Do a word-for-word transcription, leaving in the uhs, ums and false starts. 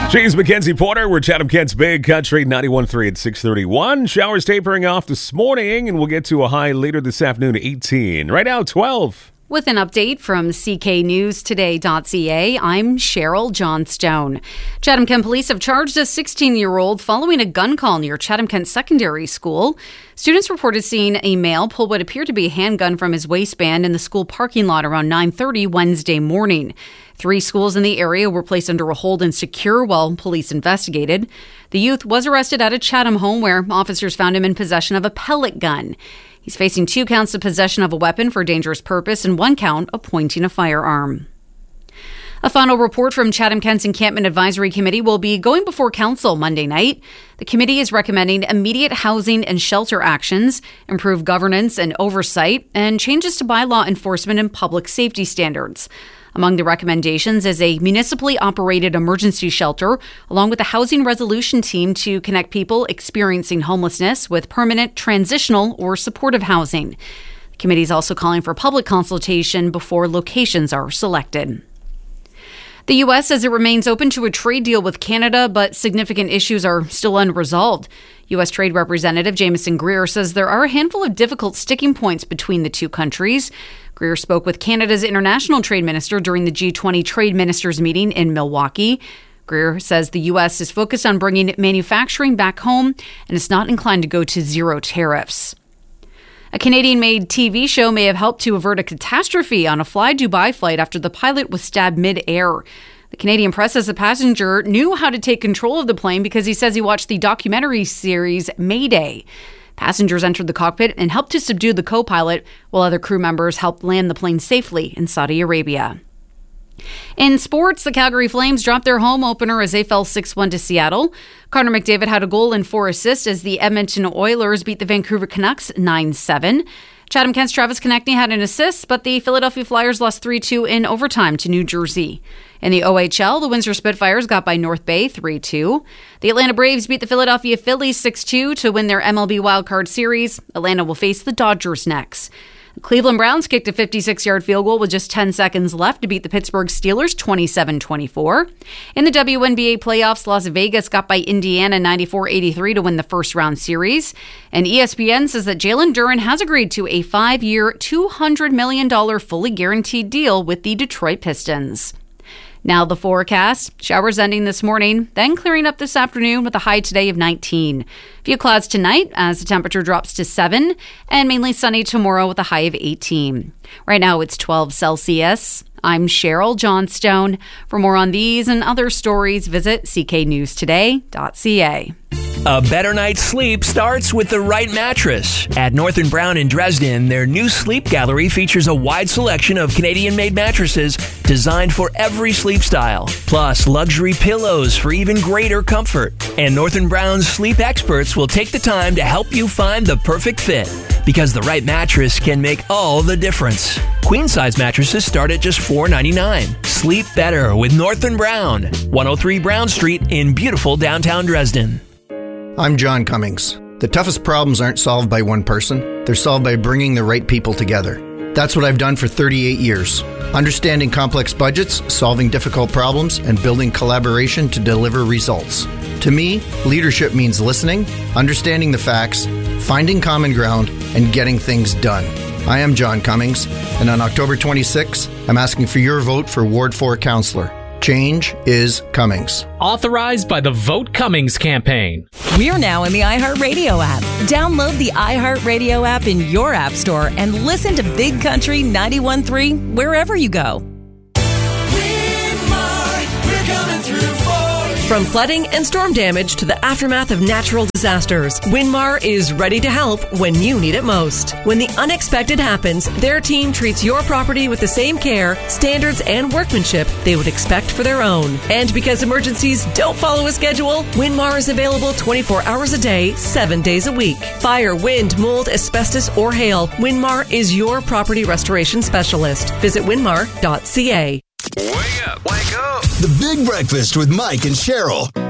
She's Mackenzie Porter. We're Chatham Kent's Big Country ninety-one point three at six thirty-one. Showers tapering off this morning, and we'll get to a high later this afternoon, eighteen. Right now, twelve. With an update from C K News Today dot C A, I'm Cheryl Johnstone. Chatham Kent police have charged a sixteen-year-old following a gun call near Chatham Kent Secondary School. Students reported seeing a male pull what appeared to be a handgun from his waistband in the school parking lot around nine thirty Wednesday morning. Three schools in the area were placed under a hold and secure while police investigated. The youth was arrested at a Chatham home where officers found him in possession of a pellet gun. He's facing two counts of possession of a weapon for dangerous purpose and one count of pointing a firearm. A final report from Chatham Kent's Encampment Advisory Committee will be going before council Monday night. The committee is recommending immediate housing and shelter actions, improved governance and oversight, and changes to bylaw enforcement and public safety standards. Among the recommendations is a municipally operated emergency shelter, along with a housing resolution team to connect people experiencing homelessness with permanent, transitional, or supportive housing. The committee is also calling for public consultation before locations are selected. The U S says it remains open to a trade deal with Canada, but significant issues are still unresolved. U S Trade Representative Jameson Greer says there are a handful of difficult sticking points between the two countries. Greer spoke with Canada's international trade minister during the G twenty trade ministers meeting in Milwaukee. Greer says the U S is focused on bringing manufacturing back home and is not inclined to go to zero tariffs. A Canadian-made T V show may have helped to avert a catastrophe on a Fly Dubai flight after the pilot was stabbed mid-air. The Canadian press says the passenger knew how to take control of the plane because he says he watched the documentary series Mayday. Passengers entered the cockpit and helped to subdue the co-pilot, while other crew members helped land the plane safely in Saudi Arabia. In sports, the Calgary Flames dropped their home opener as they fell six one to Seattle. Connor McDavid had a goal and four assists as the Edmonton Oilers beat the Vancouver Canucks nine seven. Chatham Kent's Travis Konechny had an assist, but the Philadelphia Flyers lost three two in overtime to New Jersey. In the O H L, the Windsor Spitfires got by North Bay three two. The Atlanta Braves beat the Philadelphia Phillies six two to win their M L B wildcard series. Atlanta will face the Dodgers next. The Cleveland Browns kicked a fifty-six-yard field goal with just ten seconds left to beat the Pittsburgh Steelers twenty-seven twenty-four. In the W N B A playoffs, Las Vegas got by Indiana ninety-four eighty-three to win the first-round series. And E S P N says that Jalen Duren has agreed to a five-year, two hundred million dollars fully guaranteed deal with the Detroit Pistons. Now the forecast. Showers ending this morning, then clearing up this afternoon with a high today of nineteen. Few clouds tonight as the temperature drops to seven, and mainly sunny tomorrow with a high of eighteen. Right now it's twelve Celsius. I'm Cheryl Johnstone. For more on these and other stories, visit C K News Today dot C A. A better night's sleep starts with the right mattress. At North and Brown in Dresden, their new sleep gallery features a wide selection of Canadian-made mattresses designed for every sleep style, plus luxury pillows for even greater comfort. And North and Brown's sleep experts will take the time to help you find the perfect fit, because the right mattress can make all the difference. Queen-size mattresses start at just four dollars and ninety-nine cents. Sleep better with North and Brown, one oh three Brown Street in beautiful downtown Dresden. I'm John Cummings. The toughest problems aren't solved by one person. They're solved by bringing the right people together. That's what I've done for thirty-eight years. Understanding complex budgets, solving difficult problems, and building collaboration to deliver results. To me, leadership means listening, understanding the facts, finding common ground, and getting things done. I am John Cummings, and on October twenty-sixth, I'm asking for your vote for Ward four Councillor. Change is Cummings. Authorized by the Vote Cummings campaign. We're now in the iHeartRadio app. Download the iHeartRadio app in your app store and listen to Big Country ninety-one point three wherever you go. From flooding and storm damage to the aftermath of natural disasters, Winmar is ready to help when you need it most. When the unexpected happens, their team treats your property with the same care, standards, and workmanship they would expect for their own. And because emergencies don't follow a schedule, Winmar is available twenty-four hours a day, seven days a week. Fire, wind, mold, asbestos, or hail, Winmar is your property restoration specialist. Visit winmar dot c a. Wake up, wake up. The Big Breakfast with Mike and Cheryl.